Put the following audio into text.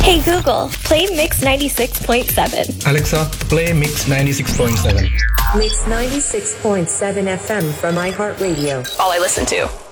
Hey Google, play Mix 96.7. Alexa, play Mix 96.7. Mix 96.7 FM from iHeartRadio. All I listen to.